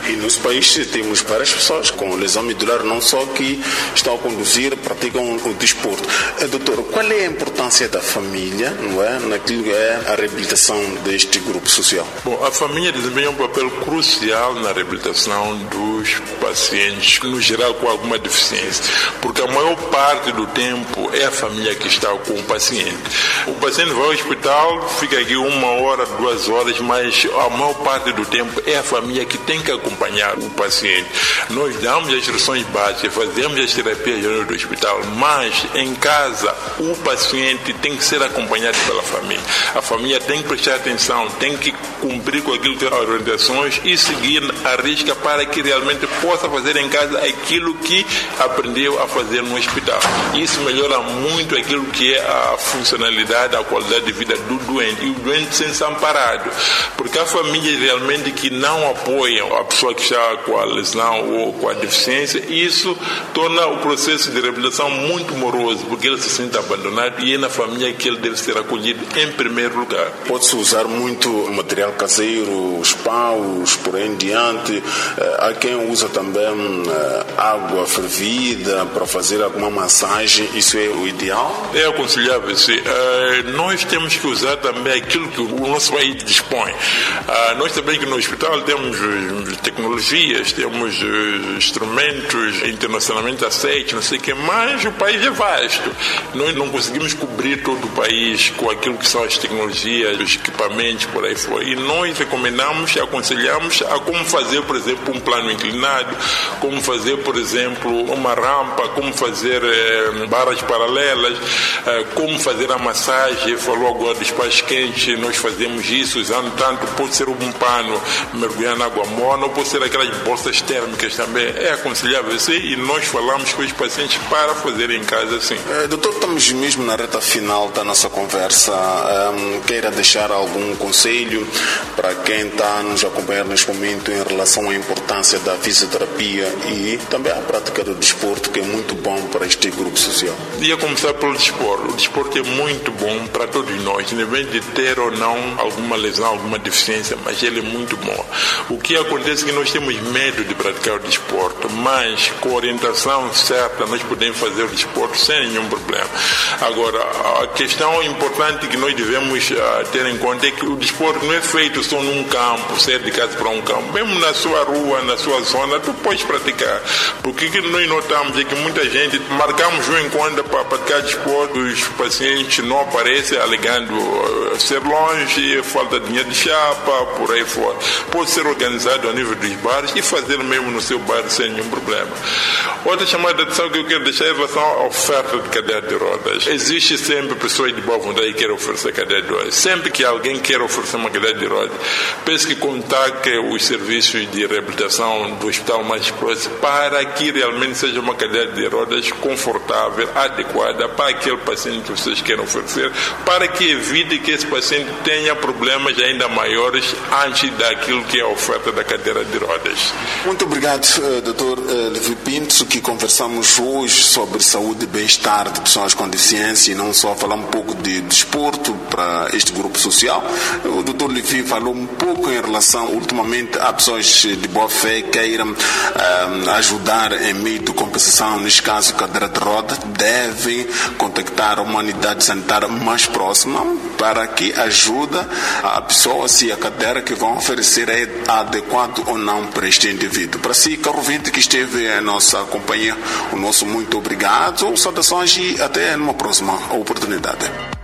E no nosso país temos várias pessoas com lesão medular, não só que estão a conduzir, praticam o desporto. Doutor, qual é a importância da família, não é, naquilo que é a reabilitação deste grupo social? Bom, a família desempenha um papel crucial na reabilitação dos pacientes, no geral com alguma deficiência, porque a maior parte do tempo é a família que está com o paciente. O paciente vai ao hospital, fica aqui 1 hora, 2 horas, mas a maior parte do tempo é a família que tem que acompanhar o paciente. Nós damos as instruções básicas, fazemos as terapias do hospital, mas em casa o paciente tem que ser acompanhado pela família. A família tem que prestar atenção, tem que cumprir com aquilo que são as orientações e seguir a risca para que realmente possa fazer em casa aquilo que aprendeu a fazer no hospital. Isso melhora muito aquilo que é a funcionalidade, a qualidade de vida do doente, e o doente sente-se amparado, porque há famílias realmente que não apoiam a pessoa que está com a lesão ou com a deficiência, e isso torna o processo de reabilitação muito moroso, porque ele se sente abandonado e é na família que ele deve ser acolhido em primeiro lugar. Pode-se usar muito material caseiro, os paus, por aí em diante. Há quem usa também água fervida para fazer alguma massagem. Isso é o ideal? É aconselhável, sim. Nós temos que usar também aquilo que o nosso país dispõe. Nós também que no hospital temos tecnologias, temos instrumentos internacionalmente aceitos, não sei o que, mas o país é vasto. Nós não conseguimos cobrir todo o país com aquilo que são as tecnologias, os equipamentos, por aí fora. E nós recomendamos e aconselhamos a como fazer, por exemplo, um plano inclinado, como fazer, por exemplo, uma rampa, como fazer barras paralelas, como fazer a massagem. Falou agora dos pais quentes, nós fazemos isso usando tanto, pode ser um pano, mergulhar na água morna, ou pode ser aquelas bolsas térmicas também. É aconselhável assim, e nós falamos com os pacientes para fazer em casa assim. Doutor, estamos mesmo na reta final da nossa conversa. Queira deixar algum conselho para quem está a nos acompanhar neste momento em relação à importância da fisioterapia e também a prática do desporto, que é muito bom para este grupo social? Ia começar pelo desporto. O desporto é muito bom para todos nós, independente de ter ou não alguma lesão, alguma deficiência, mas ele é muito bom. O que acontece é que nós temos medo de praticar o desporto, mas com a orientação certa nós podemos fazer o desporto sem nenhum problema. Agora, a questão importante que nós devemos ter em conta é que o desporto não é feito só num campo, sair de casa para um campo. Mesmo na sua rua, na sua zona, tu pode praticar. Porque o que nós notamos é que muita gente, marcamos um encontro para praticar desporto, os pacientes não aparecem alegando ser longe, falta de dinheiro de chapa, por aí fora. Pode ser organizado a nível dos bares e fazer mesmo no seu bairro sem nenhum problema. Outra chamada de atenção que eu quero deixar em relação à oferta de cadeira de rodas. Existe sempre pessoas de boa vontade que querem oferecer cadeira de rodas. Sempre que alguém quer oferecer uma cadeira de rodas, penso que contacte os serviços de reabilitação do hospital mais próximo para que realmente seja uma cadeira de rodas confortável, adequada para aquele paciente que vocês querem oferecer, para que evite que esse paciente tenha problemas ainda maiores antes daquilo que é a oferta da cadeira de rodas. Muito obrigado, Dr. Levi Pinto, que conversamos hoje sobre saúde e bem-estar de pessoas com deficiência e não só falar um pouco de desporto para este grupo social. O Dr. Levi falou um pouco em relação, ultimamente, a pessoas de boa fé que queiram ajudar em meio de compensação, neste caso cadeira de roda, devem contactar a uma unidade sanitária mais próxima para que ajude a pessoa se a cadeira que vão oferecer é adequado ou não para este indivíduo. Para si, caro ouvinte que esteve em nossa companhia, o nosso muito obrigado, saudações e até numa próxima oportunidade.